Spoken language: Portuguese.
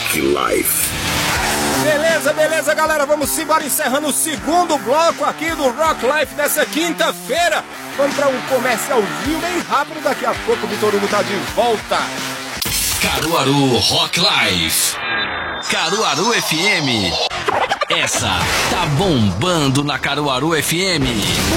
Rock Life. Beleza, galera, vamos embora encerrando o segundo bloco aqui do Rock Life dessa quinta-feira. Vamos para um comercialzinho bem rápido, daqui a pouco o Vitor Hugo tá de volta. Caruaru Rock Life. Caruaru FM. Essa tá bombando na Caruaru FM.